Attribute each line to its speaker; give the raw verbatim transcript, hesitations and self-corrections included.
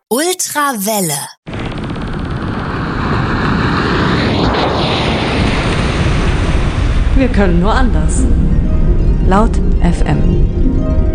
Speaker 1: Ultrawelle.
Speaker 2: Wir können nur anders. Laut F M.